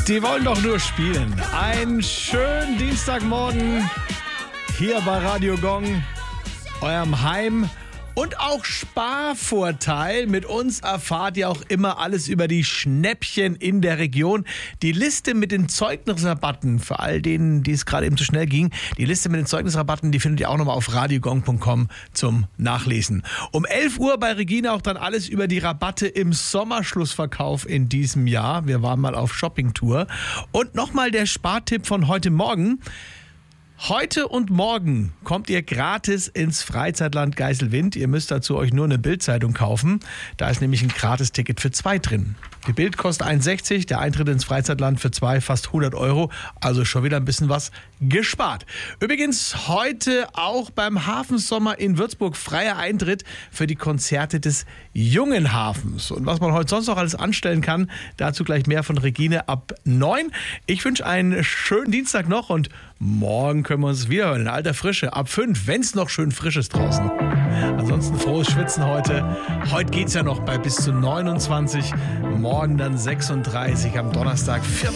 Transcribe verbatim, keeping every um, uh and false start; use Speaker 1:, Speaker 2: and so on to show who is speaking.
Speaker 1: Die wollen doch nur spielen. Einen schönen Dienstagmorgen hier bei Radio Gong, eurem Heim. Und auch Sparvorteil. Mit uns erfahrt ihr auch immer alles über die Schnäppchen in der Region. Die Liste mit den Zeugnisrabatten, für all denen, die es gerade eben zu schnell ging, die Liste mit den Zeugnisrabatten, die findet ihr auch nochmal auf radiogong punkt com zum Nachlesen. Um elf Uhr bei Regina auch dann alles über die Rabatte im Sommerschlussverkauf in diesem Jahr. Wir waren mal auf Shoppingtour. Und nochmal der Spartipp von heute Morgen. Heute und morgen kommt ihr gratis ins Freizeitland Geiselwind. Ihr müsst dazu euch nur eine Bild-Zeitung kaufen. Da ist nämlich ein Gratis-Ticket für zwei drin. Die Bild kostet eins sechzig, der Eintritt ins Freizeitland für zwei fast hundert Euro. Also schon wieder ein bisschen was gespart. Übrigens heute auch beim Hafensommer in Würzburg freier Eintritt für die Konzerte des Jungen Hafens. Und was man heute sonst noch alles anstellen kann, dazu gleich mehr von Regine ab neun. Ich wünsche einen schönen Dienstag noch und morgen können wir uns wieder hören in alter Frische ab fünf, wenn es noch schön frisch ist draußen. Ansonsten frohes Schwitzen heute. Heute geht es ja noch bei bis zu neunundzwanzig, morgen dann sechsunddreißig, am Donnerstag vierzehn.